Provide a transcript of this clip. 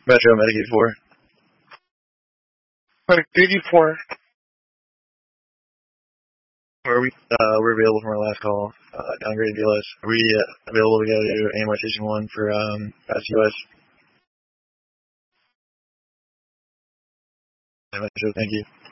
Metro Medicaid 4. Medicaid 4. We're available from our last call. Downgraded BLS. Are we available to go to AMR Station 1 for past US? Thank you.